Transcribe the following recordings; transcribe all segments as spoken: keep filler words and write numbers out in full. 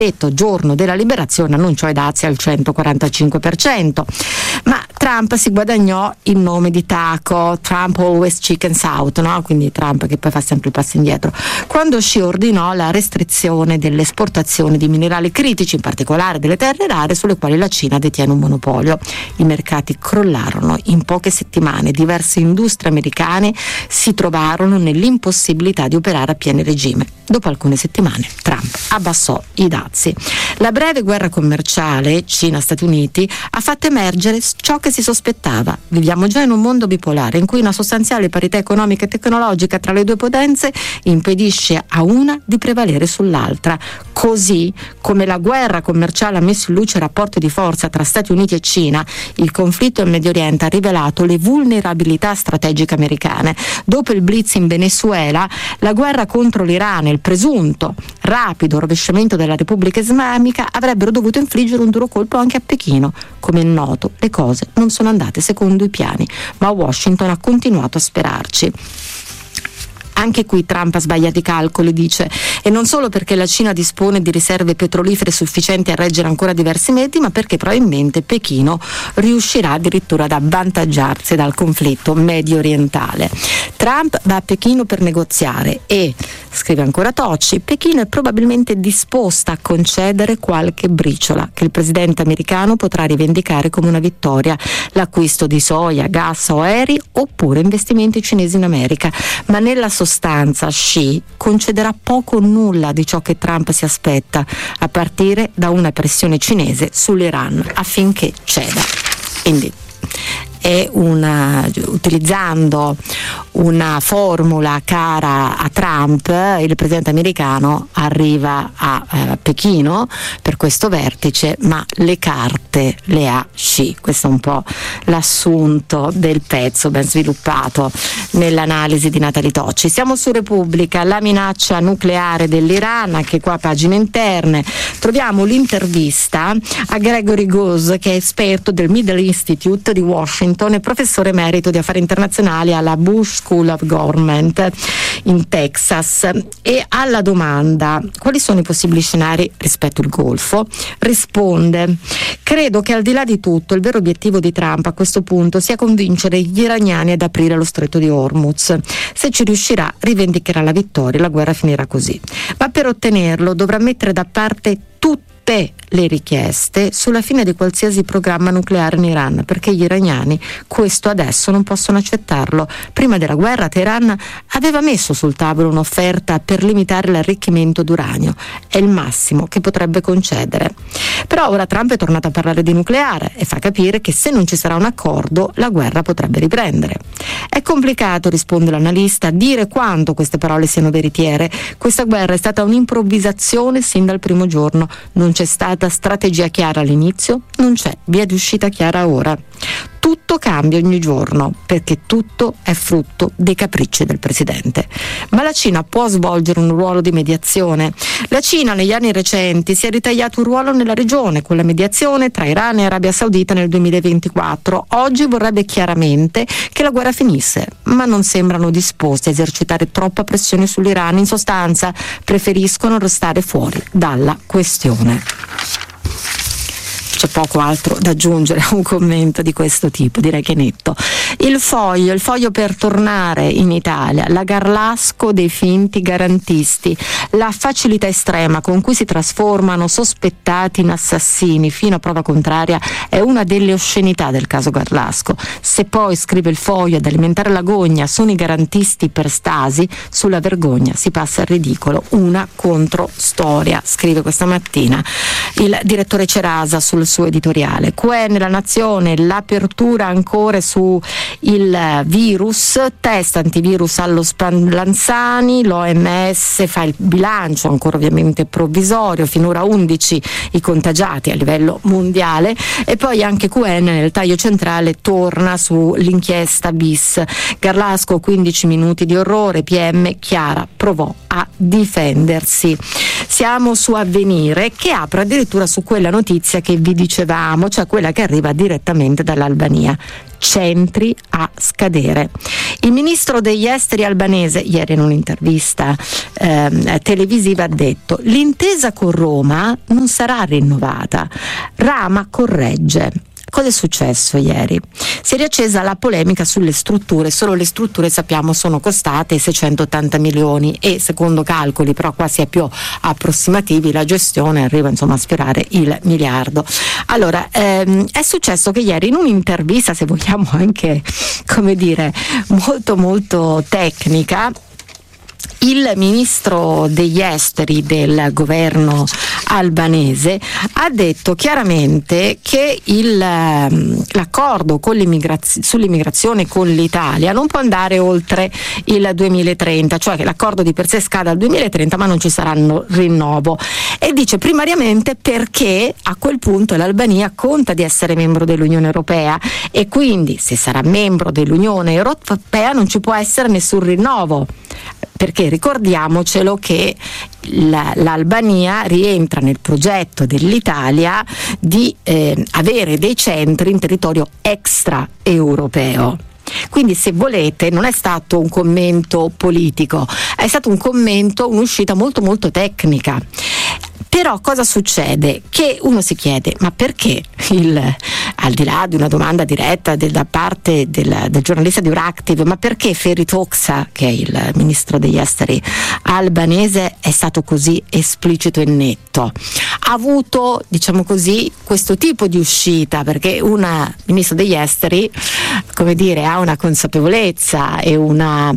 detto giorno della liberazione annunciò i dazi al centoquarantacinque per cento, ma Trump si guadagnò il nome di Taco, Trump always chickens out, no? Quindi Trump che poi fa sempre il passo indietro, quando Xi ordinò la restrizione delle esportazioni di minerali critici, in particolare delle terre rare sulle quali la Cina detiene un monopolio. I mercati crollarono in poche settimane, diverse industrie americane si trovarono nell'impossibilità di operare a pieno regime. Dopo alcune settimane Trump abbassò i dazi. La breve guerra commerciale Cina-Stati Uniti ha fatto emergere ciò che si sospettava. Viviamo già in un mondo bipolare in cui una sostanziale parità economica e tecnologica tra le due potenze impedisce a una di prevalere sull'altra. Così come la guerra commerciale ha messo in luce i rapporti di forza tra Stati Uniti e Cina, il conflitto in Medio Oriente ha rivelato le vulnerabilità strategiche americane. Dopo il blitz in Venezuela, la guerra contro l'Iran e il presunto rapido rovesciamento della Repubblica Islamica avrebbero dovuto infliggere un duro colpo anche a Pechino. Come è noto, le cose non sono andate secondo i piani, ma Washington ha continuato a sperarci. Anche qui Trump ha sbagliato i calcoli, dice, e non solo perché la Cina dispone di riserve petrolifere sufficienti a reggere ancora diversi mesi, ma perché probabilmente Pechino riuscirà addirittura ad avvantaggiarsi dal conflitto medio orientale. Trump va a Pechino per negoziare e, scrive ancora Tocci, Pechino è probabilmente disposta a concedere qualche briciola che il presidente americano potrà rivendicare come una vittoria, l'acquisto di soia, gas o aerei oppure investimenti cinesi in America, ma nella sostanza Xi concederà poco o nulla di ciò che Trump si aspetta, a partire da una pressione cinese sull'Iran affinché ceda. Quindi è una, utilizzando una formula cara a Trump, il presidente americano arriva a eh, Pechino per questo vertice, ma le carte le ha Xi. Questo è un po' l'assunto del pezzo, ben sviluppato nell'analisi di Natalie Tocci. Siamo su Repubblica, la minaccia nucleare dell'Iran, anche qua pagine interne. Troviamo l'intervista a Gregory Gause, che è esperto del Middle Institute di Washington e professore emerito di affari internazionali alla Bush School of Government in Texas, e alla domanda quali sono i possibili scenari rispetto al Golfo risponde: credo che al di là di tutto il vero obiettivo di Trump a questo punto sia convincere gli iraniani ad aprire lo stretto di Hormuz. Se ci riuscirà rivendicherà la vittoria e la guerra finirà così, ma per ottenerlo dovrà mettere da parte tutte le richieste sulla fine di qualsiasi programma nucleare in Iran, perché gli iraniani questo adesso non possono accettarlo. Prima della guerra Teheran aveva messo sul tavolo un'offerta per limitare l'arricchimento d'uranio, è il massimo che potrebbe concedere. Però ora Trump è tornato a parlare di nucleare e fa capire che se non ci sarà un accordo la guerra potrebbe riprendere. È complicato, risponde l'analista, dire quanto queste parole siano veritiere. Questa guerra è stata un'improvvisazione sin dal primo giorno, non c'è stata strategia chiara all'inizio, non c'è via di uscita chiara ora. Tutto cambia ogni giorno perché tutto è frutto dei capricci del presidente. Ma la Cina può svolgere un ruolo di mediazione? La Cina negli anni recenti si è ritagliato un ruolo nella regione con la mediazione tra Iran e Arabia Saudita nel duemilaventiquattro. Oggi vorrebbe chiaramente che la guerra finisse, ma non sembrano disposti a esercitare troppa pressione sull'Iran. In sostanza preferiscono restare fuori dalla questione. C'è poco altro da aggiungere a un commento di questo tipo, direi che è netto. Il foglio, il foglio per tornare in Italia, la Garlasco dei finti garantisti, la facilità estrema con cui si trasformano sospettati in assassini fino a prova contraria è una delle oscenità del caso Garlasco. Se poi, scrive il foglio, ad alimentare l'agonia sono i garantisti per Stasi, sulla vergogna si passa al ridicolo. Una controstoria, scrive questa mattina il direttore Cerasa sul suo editoriale. Q E nella Nazione, l'apertura ancora su il virus, test antivirus allo Spallanzani, l'O M S fa il bilancio ancora ovviamente provvisorio, finora undici i contagiati a livello mondiale, e poi anche Q N nel taglio centrale torna sull'inchiesta bis. Garlasco quindici minuti di orrore, P M Chiara provò a difendersi. Siamo su Avvenire che apre addirittura su quella notizia che vi dicevo dicevamo, cioè quella che arriva direttamente dall'Albania. Centri a scadere. Il ministro degli esteri albanese ieri in un'intervista eh, televisiva ha detto: l'intesa con Roma non sarà rinnovata, Rama corregge. Cosa è successo ieri? Si è riaccesa la polemica sulle strutture. Solo le strutture, sappiamo, sono costate seicentottanta milioni e, secondo calcoli però qua si è più approssimativi, la gestione arriva insomma a sfiorare il miliardo. Allora ehm, è successo che ieri in un'intervista, se vogliamo anche come dire molto molto tecnica, il ministro degli esteri del governo albanese ha detto chiaramente che il, l'accordo con l'immigrazio, sull'immigrazione con l'Italia non può andare oltre il duemilatrenta, cioè che l'accordo di per sé scade al duemilatrenta ma non ci saranno rinnovo, e dice primariamente perché a quel punto l'Albania conta di essere membro dell'Unione Europea e quindi se sarà membro dell'Unione Europea non ci può essere nessun rinnovo, perché ricordiamocelo che la, l'Albania rientra nel progetto dell'Italia di eh, avere dei centri in territorio extraeuropeo. Quindi, se volete, non è stato un commento politico, è stato un commento, un'uscita molto molto tecnica. Però cosa succede? Che uno si chiede, ma perché, il, al di là di una domanda diretta del, da parte del, del giornalista di Euractiv, ma perché Ferit Hoxha, che è il ministro degli esteri albanese, è stato così esplicito e netto? Ha avuto, diciamo così, questo tipo di uscita perché un ministro degli esteri, come dire, ha una consapevolezza e una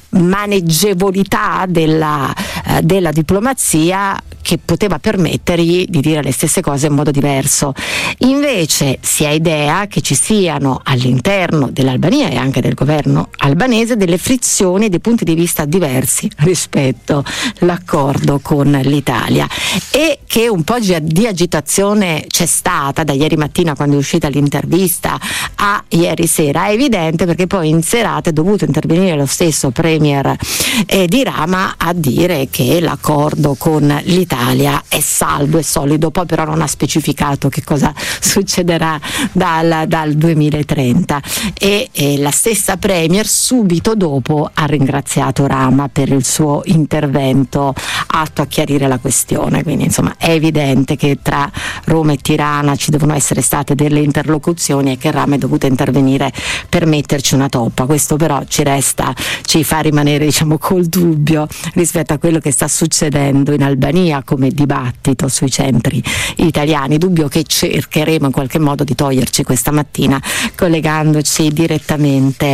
maneggevolità della, eh, della diplomazia che poteva permettergli di dire le stesse cose in modo diverso. Invece si ha idea che ci siano all'interno dell'Albania e anche del governo albanese delle frizioni e dei punti di vista diversi rispetto all'accordo con l'Italia, e che un po' di agitazione c'è stata da ieri mattina, quando è uscita l'intervista, a ieri sera. È evidente perché poi in serata è dovuto intervenire lo stesso premier eh, di Rama a dire che l'accordo con l'Italia è saldo e solido, poi però non ha specificato che cosa succederà dal, dal duemilatrenta, e, e la stessa premier subito dopo ha ringraziato Rama per il suo intervento atto a chiarire la questione. Quindi insomma è evidente che tra Roma e Tirana ci devono essere state delle interlocuzioni e che Rama è dovuta intervenire per metterci una toppa. Questo però ci resta, ci fa rimanere diciamo col dubbio rispetto a quello che sta succedendo in Albania come dibattito sui centri italiani, dubbio che cercheremo in qualche modo di toglierci questa mattina collegandoci direttamente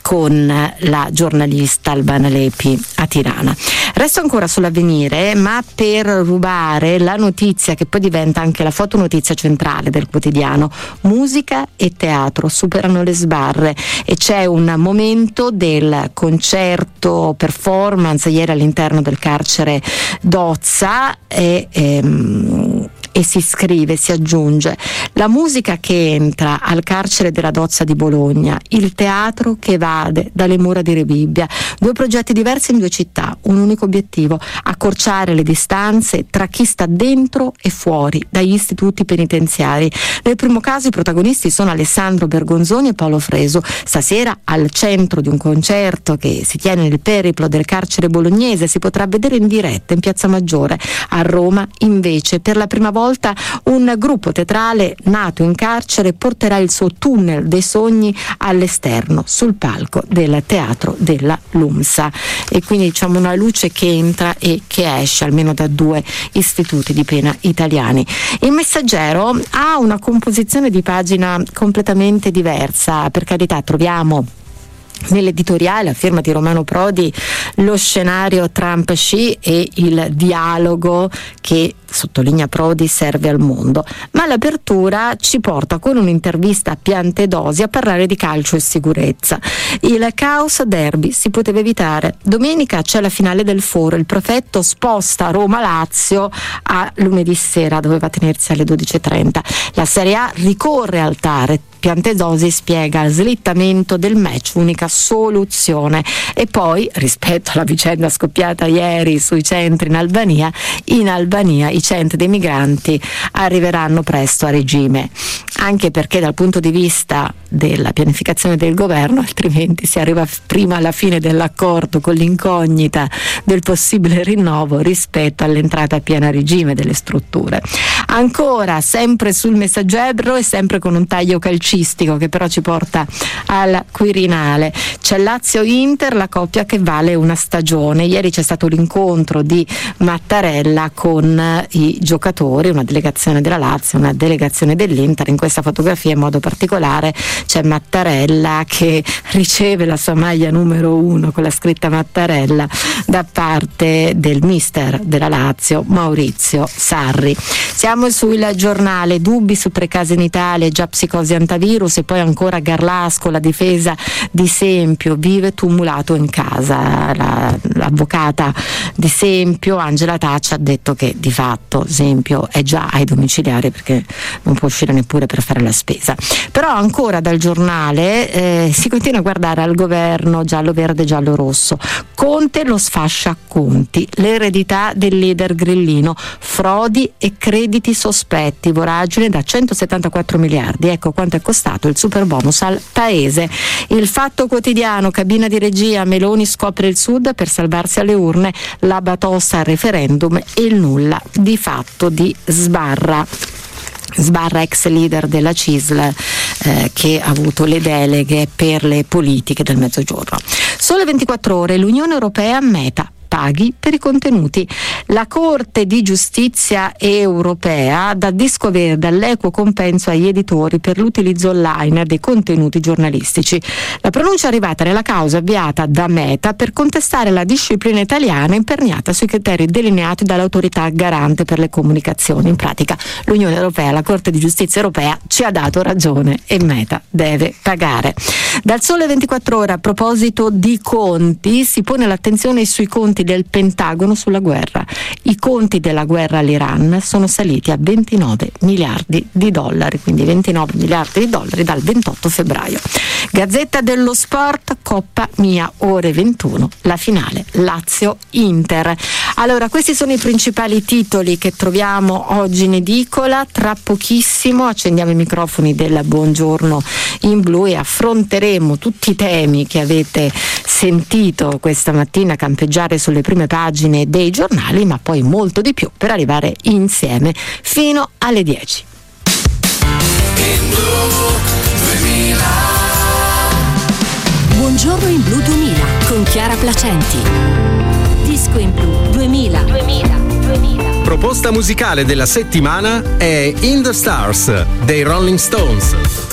con la giornalista Albana Lepi a Tirana. Resto ancora sull'Avvenire, ma per rubare la notizia che poi diventa anche la fotonotizia centrale del quotidiano: musica e teatro superano le sbarre, e c'è un momento del concerto performance ieri all'interno del carcere d'Ozza e ehm, e si scrive, si aggiunge: la musica che entra al carcere della Dozza di Bologna, il teatro che evade dalle mura di Rebibbia. Due progetti diversi in due città, un unico obiettivo: accorciare le distanze tra chi sta dentro e fuori dagli istituti penitenziari. Nel primo caso i protagonisti sono Alessandro Bergonzoni e Paolo Fresu. Stasera, al centro di un concerto che si tiene nel periplo del carcere bolognese, si potrà vedere in diretta in Piazza Maggiore. A Roma, invece, per la prima volta un gruppo teatrale nato in carcere porterà il suo tunnel dei sogni all'esterno, sul palco del Teatro della Lumsa. E quindi diciamo una luce che entra e che esce almeno da due istituti di pena italiani. Il Messaggero ha una composizione di pagina completamente diversa. Per carità, troviamo nell'editoriale a firma di Romano Prodi lo scenario Trump-Xi e il dialogo che, sottolinea Prodi, serve al mondo, ma l'apertura ci porta con un'intervista a Piantedosi a parlare di calcio e sicurezza. Il caos derby si poteva evitare. Domenica c'è la finale del Foro, il prefetto sposta Roma-Lazio a lunedì sera, doveva tenersi alle dodici e trenta. La Serie A ricorre al T A R. Piantedosi spiega slittamento del match, unica soluzione. E poi, rispetto alla vicenda scoppiata ieri sui centri in Albania, in Albania i sufficiente dei migranti arriveranno presto a regime, anche perché dal punto di vista della pianificazione del governo altrimenti si arriva prima alla fine dell'accordo con l'incognita del possibile rinnovo rispetto all'entrata a piena regime delle strutture. Ancora sempre sul Messaggero e sempre con un taglio calcistico che però ci porta al Quirinale. C'è Lazio-Inter, la coppia che vale una stagione. Ieri c'è stato l'incontro di Mattarella con i giocatori, una delegazione della Lazio, una delegazione dell'Inter. In questa fotografia in modo particolare c'è Mattarella che riceve la sua maglia numero uno con la scritta Mattarella da parte del mister della Lazio, Maurizio Sarri. Siamo sul Giornale, dubbi su tre casi in Italia, già psicosi antivirus, e poi ancora Garlasco, la difesa di Sempio, vive tumulato in casa. La, l'avvocata di Sempio, Angela Taccia, ha detto che di fatto Sempio è già ai domiciliari perché non può uscire neppure per fare la spesa. Però ancora dal Giornale eh, si continua a guardare al governo giallo-verde giallo-rosso. Conte lo sfascia conti, l'eredità del leader grillino, frodi e crediti sospetti, voragine da centosettantaquattro miliardi. Ecco quanto è costato il super bonus al paese. Il Fatto Quotidiano, cabina di regia, Meloni scopre il Sud per salvarsi alle urne, la batosta al referendum e il nulla di fatto di Sbarra. Sbarra, ex leader della C I S L, eh, che ha avuto le deleghe per le politiche del Mezzogiorno. Sole ventiquattro ore, l'Unione Europea Meta paghi per i contenuti. La Corte di Giustizia europea dà disco verde all'equo compenso agli editori per l'utilizzo online dei contenuti giornalistici. La pronuncia è arrivata nella causa avviata da Meta per contestare la disciplina italiana imperniata sui criteri delineati dall'autorità garante per le comunicazioni. In pratica l'Unione Europea, la Corte di Giustizia europea ci ha dato ragione e Meta deve pagare. Dal Sole ventiquattro ore, a proposito di conti, si pone l'attenzione sui conti del Pentagono sulla guerra. I conti della guerra all'Iran sono saliti a ventinove miliardi di dollari, quindi ventinove miliardi di dollari dal ventotto febbraio. Gazzetta dello Sport, Coppa Mia, ore ventuno, la finale Lazio-Inter. Allora, questi sono i principali titoli che troviamo oggi in edicola. Tra pochissimo accendiamo i microfoni del Buongiorno in Blu e affronteremo tutti i temi che avete sentito questa mattina campeggiare sulle prime pagine dei giornali, ma poi molto di più per arrivare insieme fino alle dieci. Buongiorno in Blu duemila con Chiara Placenti. Disco in Blu duemila. duemila. duemila. Proposta musicale della settimana è In the Stars dei Rolling Stones.